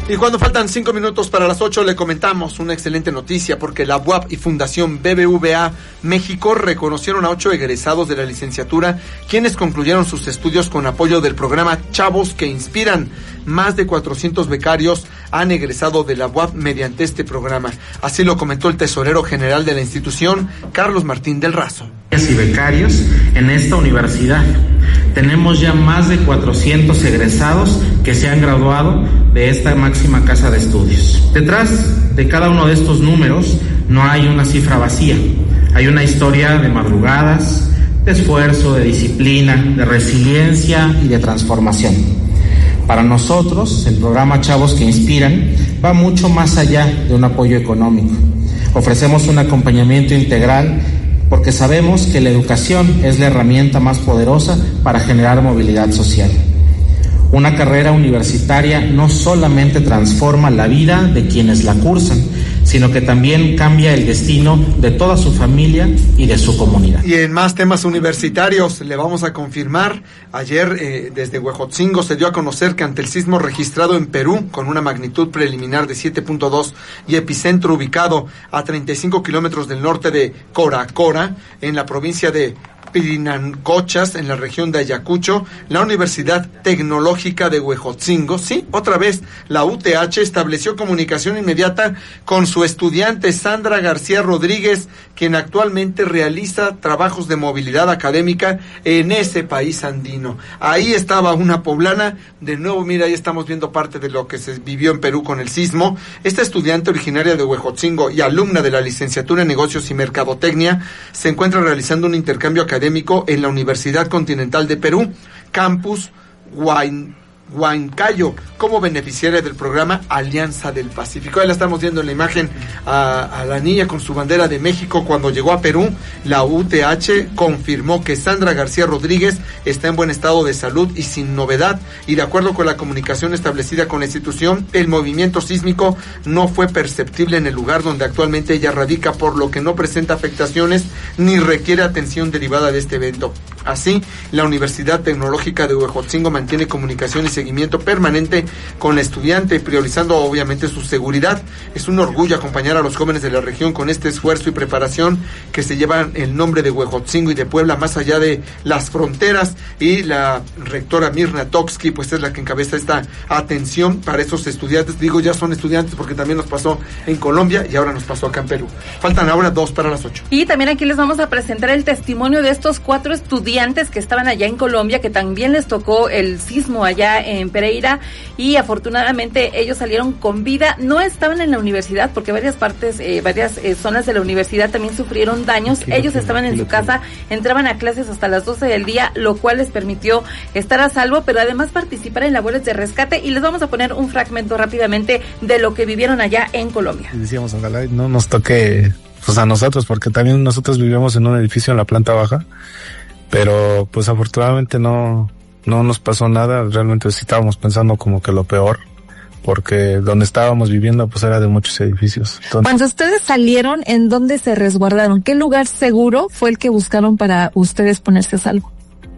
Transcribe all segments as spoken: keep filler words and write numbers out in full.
Y cuando faltan cinco minutos para las ocho, le comentamos una excelente noticia, porque la U A P y Fundación B B V A México reconocieron a ocho egresados de la licenciatura, quienes concluyeron sus estudios con apoyo del programa Chavos que Inspiran. Más de cuatrocientos becarios han egresado de la U A P mediante este programa. Así lo comentó el tesorero general de la institución, Carlos Martín del Razo. Y becarios en esta universidad. Tenemos ya más de cuatrocientos egresados que se han graduado de esta máxima casa de estudios. Detrás de cada uno de estos números no hay una cifra vacía. Hay una historia de madrugadas, de esfuerzo, de disciplina, de resiliencia y de transformación. Para nosotros, el programa Chavos que Inspiran va mucho más allá de un apoyo económico. Ofrecemos un acompañamiento integral porque sabemos que la educación es la herramienta más poderosa para generar movilidad social. Una carrera universitaria no solamente transforma la vida de quienes la cursan, sino que también cambia el destino de toda su familia y de su comunidad. Y en más temas universitarios, le vamos a confirmar, ayer eh, desde Huejotzingo se dio a conocer que ante el sismo registrado en Perú, con una magnitud preliminar de siete punto dos y epicentro ubicado a treinta y cinco kilómetros del norte de Coracora, en la provincia de Pirinancochas, en la región de Ayacucho, la Universidad Tecnológica de Huejotzingo, sí, otra vez, la U T H, estableció comunicación inmediata con su estudiante Sandra García Rodríguez, quien actualmente realiza trabajos de movilidad académica en ese país andino. Ahí estaba una poblana, de nuevo, mira, ahí estamos viendo parte de lo que se vivió en Perú con el sismo. Esta estudiante originaria de Huejotzingo y alumna de la licenciatura en Negocios y Mercadotecnia se encuentra realizando un intercambio académico académico en la Universidad Continental de Perú, Campus Huayn, Huancayo, como beneficiaria del programa Alianza del Pacífico. Ahí la estamos viendo en la imagen a, a la niña con su bandera de México. Cuando llegó a Perú, la U T H confirmó que Sandra García Rodríguez está en buen estado de salud y sin novedad, y de acuerdo con la comunicación establecida con la institución, el movimiento sísmico no fue perceptible en el lugar donde actualmente ella radica, por lo que no presenta afectaciones ni requiere atención derivada de este evento. Así, la Universidad Tecnológica de Huejotzingo mantiene comunicación y seguimiento permanente con la estudiante, priorizando obviamente su seguridad. Es un orgullo acompañar a los jóvenes de la región con este esfuerzo y preparación que se llevan el nombre de Huejotzingo y de Puebla más allá de las fronteras, y la rectora Mirna Toksky pues es la que encabeza esta atención para esos estudiantes. Digo, ya son estudiantes porque también nos pasó en Colombia y ahora nos pasó acá en Perú. Faltan ahora dos para las ocho. Y también aquí les vamos a presentar el testimonio de estos cuatro estudiantes que estaban allá en Colombia, que también les tocó el sismo allá en Pereira, y afortunadamente ellos salieron con vida. No estaban en la universidad porque varias partes, eh, varias eh, zonas de la universidad también sufrieron daños. Ellos estaban en su casa, entraban a clases hasta las doce del día, lo cual les permitió estar a salvo, pero además participar en labores de rescate, y les vamos a poner un fragmento rápidamente de lo que vivieron allá en Colombia. Decíamos, ojalá no nos toque pues a nosotros, porque también nosotros vivíamos en un edificio en la planta baja, pero pues afortunadamente no no nos pasó nada. Realmente sí estábamos pensando como que lo peor, porque donde estábamos viviendo pues era de muchos edificios. Entonces, cuando ustedes salieron, ¿en dónde se resguardaron? ¿Qué lugar seguro fue el que buscaron para ustedes ponerse a salvo?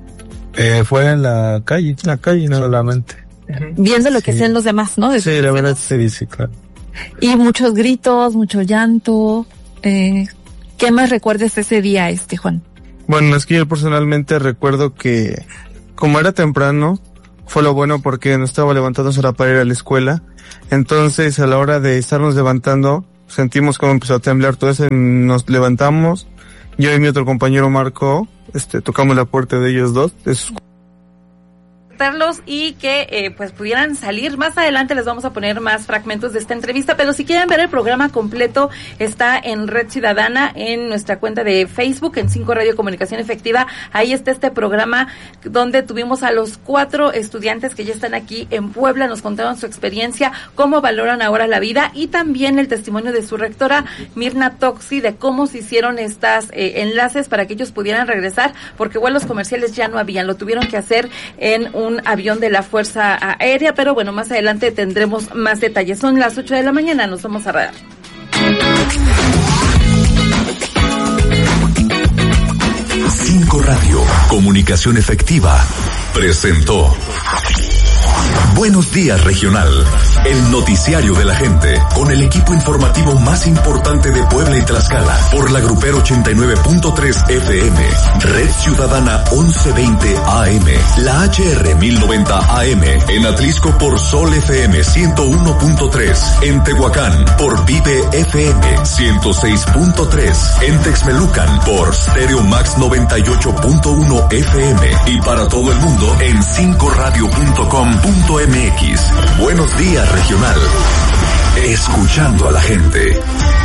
Eh, fue en la calle, en la calle no solamente. Viendo lo que sí hacían los demás, ¿no? Sí, la verdad sí, sí, claro. Y muchos gritos, mucho llanto. Eh, ¿Qué más recuerdas ese día, este Juan? Bueno, es que yo personalmente recuerdo que como era temprano, fue lo bueno porque no estaba levantándonos para ir a la escuela. Entonces, a la hora de estarnos levantando, sentimos como empezó a temblar todo eso, nos levantamos. Yo y mi otro compañero Marco, este, tocamos la puerta de ellos dos, de sus y que eh, pues pudieran salir. Más adelante les vamos a poner más fragmentos de esta entrevista, pero si quieren ver el programa completo, está en Red Ciudadana, en nuestra cuenta de Facebook, en cinco Radio Comunicación Efectiva. Ahí está este programa donde tuvimos a los cuatro estudiantes que ya están aquí en Puebla, nos contaron su experiencia, cómo valoran ahora la vida, y también el testimonio de su rectora Mirna Toksky de cómo se hicieron estas eh, enlaces para que ellos pudieran regresar, porque vuelos comerciales ya no habían, lo tuvieron que hacer en un avión de la Fuerza Aérea, pero bueno, más adelante tendremos más detalles. Son las ocho de la mañana, nos vamos a radar. cinco Radio, Comunicación Efectiva, presentó Buenos días, regional. El noticiario de la gente, con el equipo informativo más importante de Puebla y Tlaxcala, por la Grupero ochenta y nueve punto tres F M, Red Ciudadana once veinte A M, la H R mil noventa A M, en Atlisco por Sol F M ciento uno punto tres, en Tehuacán por Vive F M ciento seis punto tres, en Texmelucan por Stereo Max noventa y ocho punto uno F M y para todo el mundo en cinco radio punto com punto m x. Buenos días, regional. Escuchando a la gente.